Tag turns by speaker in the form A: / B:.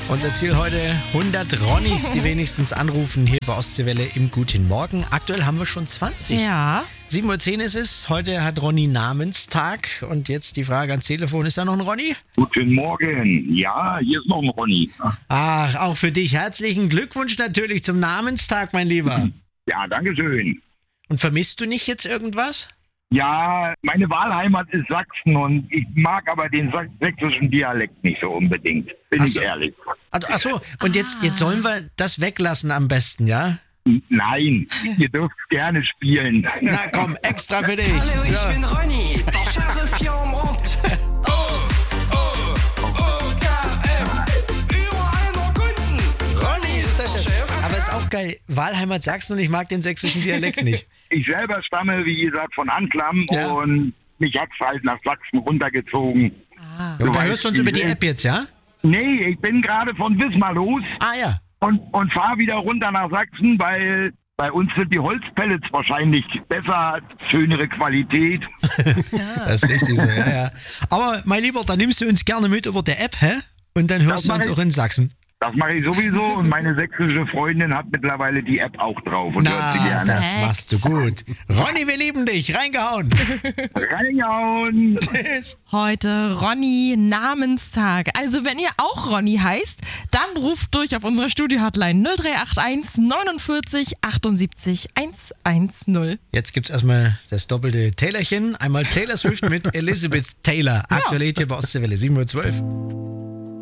A: Unser Ziel heute 100 Ronnies, die wenigstens anrufen hier bei Ostseewelle im Guten Morgen. Aktuell haben wir schon 20.
B: Ja.
A: 7:10 Uhr ist es. Heute hat Ronny Namenstag. Und jetzt die Frage ans Telefon. Ist da noch ein Ronny?
C: Guten Morgen. Ja, hier ist noch ein Ronny.
A: Ach, auch für dich herzlichen Glückwunsch natürlich zum Namenstag, mein Lieber.
C: Ja, danke schön.
A: Und vermisst du nicht jetzt irgendwas?
C: Ja, meine Wahlheimat ist Sachsen und ich mag aber den sächsischen Dialekt nicht so unbedingt. Bin ich ehrlich.
A: Ach so, und jetzt sollen wir das weglassen am besten, ja?
C: Nein, ihr dürft gerne spielen.
A: Na komm, extra für dich.
D: Hallo, ich bin Ronny, der Sheriff hier am Ort. Überall noch Kunden.
A: Ronny ist der Chef. Aber ist auch geil. Wahlheimat Sachsen und ich mag den sächsischen Dialekt nicht.
C: Ich selber stamme, wie gesagt, von Anklam
A: Ja.
C: und mich hat's halt nach Sachsen runtergezogen.
A: Ja, und da hörst du uns über die App jetzt, ja?
C: Nee, ich bin gerade von Wismar los
A: Ah ja.
C: und fahre wieder runter nach Sachsen, weil bei uns sind die Holzpellets wahrscheinlich besser, schönere Qualität.
A: Das ist richtig so, ja. Aber mein Lieber, dann nimmst du uns gerne mit über der App, hä? Und dann hörst
C: Das
A: du uns
C: mach ich.
A: auch in Sachsen.
C: Das mache ich sowieso und meine sächsische Freundin hat mittlerweile die App auch drauf und hört sie
A: Na,
C: gerne.
A: das machst du gut. Ronny, wir lieben dich. Reingehauen.
C: Reingehauen!
A: Tschüss.
B: Heute Ronny Namenstag. Also wenn ihr auch Ronny heißt, dann ruft durch auf unserer Studio-Hotline 0381 49 78 110.
A: Jetzt gibt's erstmal das doppelte Taylorchen. Einmal Taylor Swift mit Elizabeth Taylor. Aktuell hier bei Ostseewelle 7:12 Uhr.